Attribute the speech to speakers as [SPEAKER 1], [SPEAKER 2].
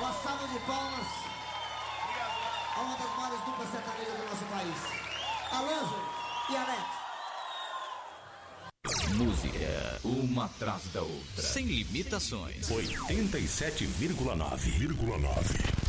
[SPEAKER 1] Uma salva de palmas a uma das maiores duplas sertanejas do nosso país, Alanjo e Alex.
[SPEAKER 2] Música, uma atrás da outra, sem limitações.
[SPEAKER 3] 87,9.